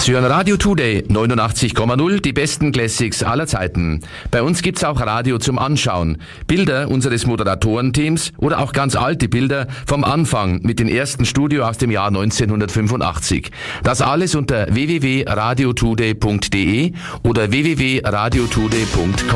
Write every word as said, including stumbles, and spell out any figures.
Sie hören Radio Today neunundachtzig Komma null, die besten Classics aller Zeiten. Bei uns gibt's auch Radio zum Anschauen. Bilder unseres Moderatorenteams oder auch ganz alte Bilder vom Anfang mit dem ersten Studio aus dem Jahr neunzehnhundertfünfundachtzig. Das alles unter w w w punkt radio today punkt d e oder w w w punkt radio today punkt com.